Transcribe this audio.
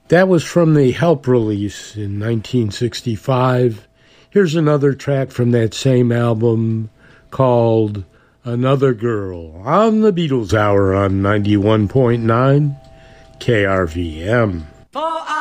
That was from the Help release in 1965. Here's another track from that same album called Another Girl on the Beatles Hour on 91.9 KRVM.